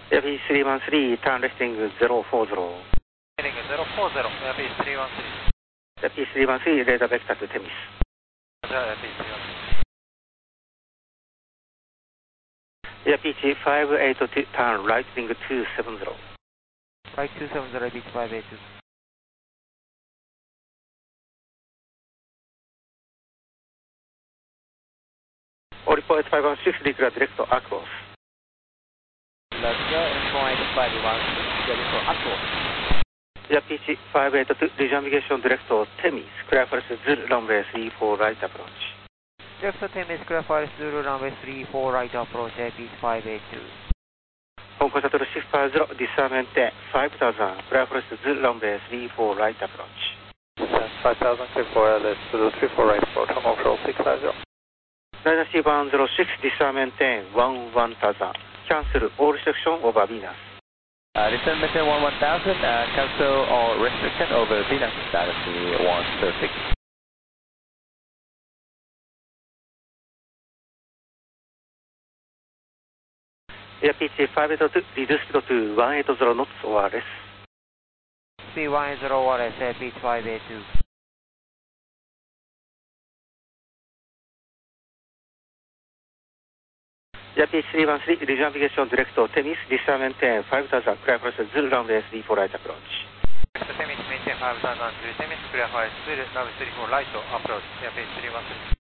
P313, turn lifting 040. Heading 040, P313. P313, radar vector to Temis. Pitch 582, turn right wing 270. Right 270, pitch 582. Report 516, declare direct across. Point 516, direct across. Pitch 582, navigation direct Temis, clear for Zulu runway 34 right approach. Direct Temis, clear for Zulu runway 34 right approach, pitch 582. Hong Kong Shuttle 650, discernment 5000, clear for Zulu runway 34 right approach. 5000, clear for Zulu 34 right approach, Hong Kong Shuttle 650. Radar C106, discernment 1000, cancel all restriction over Venus. Discernment 1000, cancel all restriction over Venus, status 136. Pitch 582, reduce speed to 180 knots or less. Speed 180 or less, pitch 582. Pitch 313, navigation direct Temis, discernment 5000, clear for Zulu runway 34 right approach. Temis, maintain 5000, Temis, clear for Zulu runway 34 right approach, pitch 313.